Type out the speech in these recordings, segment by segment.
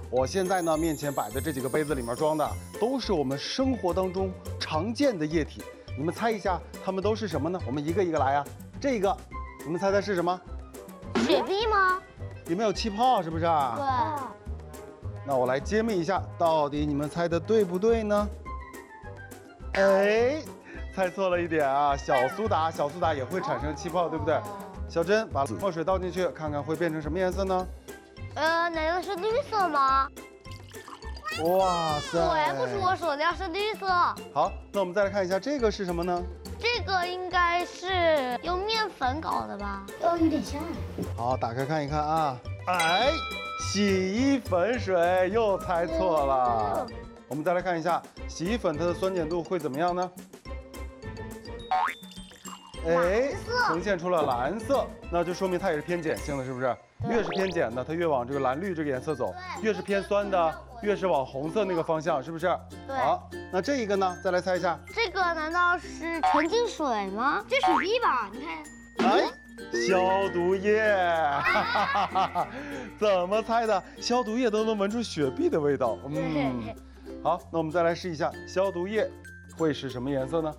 我现在呢面前摆的这几个杯子里面装的都是我们生活当中常见的液体，你们猜一下它们都是什么呢？我们一个一个来啊。这个，你们猜猜是什么？ 雪碧吗？ 里面有气泡，是不是？ 对。 那我来揭秘一下，到底你们猜的对不对呢？哎，猜错了一点啊！小苏打也会产生气泡，对不对？小珍把墨水倒进去，看看会变成什么颜色呢？ 难道是绿色吗？ 哇塞！ 对，不是我说的，是绿色。 好，那我们再来看一下这个是什么呢？ 这个应该是用面粉搞的吧？ 有点像。 好，打开看一看啊！哎，洗衣粉水又猜错了。我们再来看一下洗衣粉它的酸碱度会怎么样呢？哎，呈现出了蓝色，那就说明它也是偏碱性的，是不是？越是偏碱的，它越往这个蓝绿这个颜色走；越是偏酸的，越是往红色那个方向，是不是？ 对。 好，那这一个呢？再来猜一下。 这个难道是纯净水吗？ 这雪碧吧？你看。 哎，消毒液，哈哈哈哈！怎么猜的？消毒液都能闻出雪碧的味道。好，那我们再来试一下消毒液会是什么颜色呢？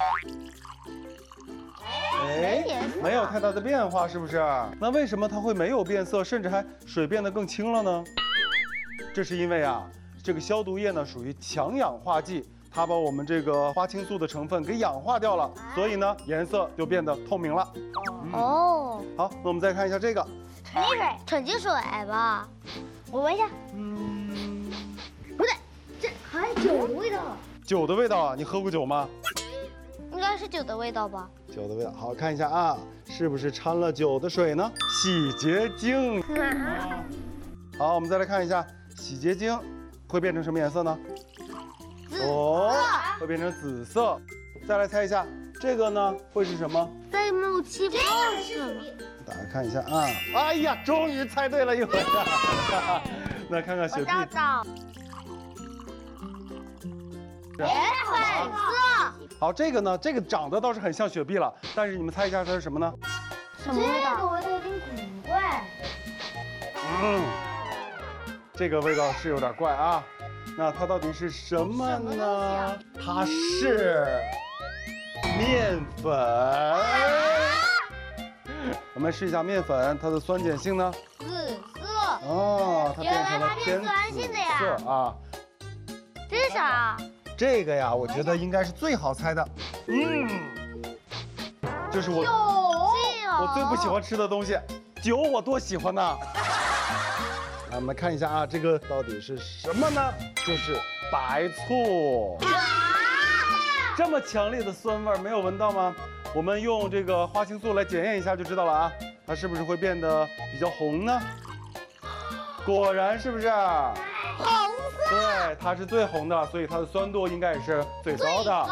哎，没有太大的变化，是不是？那为什么它会没有变色，甚至还水变得更清了呢？这是因为啊，这个消毒液呢属于强氧化剂，它把我们这个花青素的成分给氧化掉了，所以呢颜色就变得透明了。 哦。 好，那我们再看一下这个纯净水， 纯净水吧？ 我闻一下。不对，这好像酒的味道。 酒的味道啊？你喝过酒吗？ 应该是酒的味道吧？ 酒的味道，好看一下啊，是不是掺了酒的水呢？洗洁精。好，我们再来看一下洗洁精会变成什么颜色呢？哦，会变成紫色。再来猜一下这个呢会是什么？ 在冒气泡是吗？ 大家看一下啊，哎呀，终于猜对了一回啊！那看看雪碧。 我找。粉色。 好，这个呢，这个长得倒是很像雪碧了，但是你们猜一下它是什么呢？ 什么味道？ 这个味道有点古怪。 这个味道是有点怪啊。那它到底是什么呢？它是面粉。我们试一下面粉，它的酸碱性呢？ 紫色。 哦，它变成了偏紫色啊。 这是啥？ 这个呀，我觉得应该是最好猜的。这是我最不喜欢吃的东西，酒我多喜欢呢。来，我们看一下啊，这个到底是什么呢？就是白醋。这么强烈的酸味，没有闻到吗？我们用这个花青素来检验一下就知道了啊，它是不是会变得比较红呢？果然是不是？ 红色。 对，它是最红的，所以它的酸度应该也是最高的。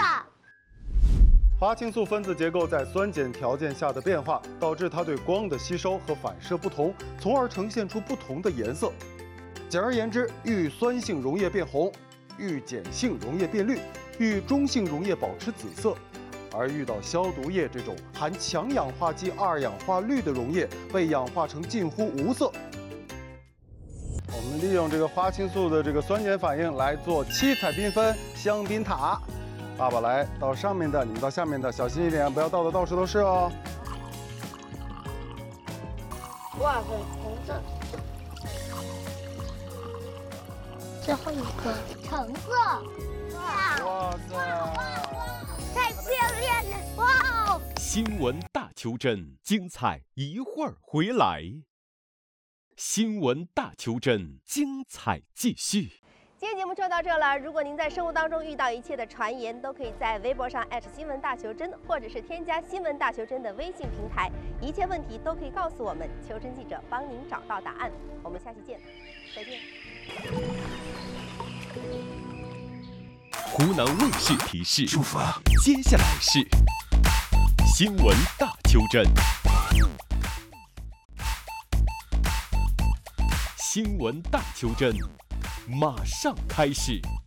花青素分子结构在酸碱条件下的变化，导致它对光的吸收和反射不同，从而呈现出不同的颜色。简而言之，遇酸性溶液变红，遇碱性溶液变绿，遇中性溶液保持紫色，而遇到消毒液这种含强氧化剂二氧化氯的溶液，被氧化成近乎无色。我们利用这个花青素的这个酸碱反应来做七彩缤纷香槟塔。爸爸来到上面的，你们到下面的，小心一点，不要倒的到处都是哦。 哇塞，红色。最后一个橙色。 哇塞， 太漂亮了！哇哦！ 新闻大求真，精彩一会儿回来。新闻大求真，精彩继续。 今天节目就到这了。如果您在生活当中遇到一切的传言，都可以在微博上新闻大求真，或者是添加新闻大求真的微信平台，一切问题都可以告诉我们，求真记者帮您找到答案。我们下期见，再见。 湖南卫视提示：接下来是新闻大求真。新闻大求真，马上开始。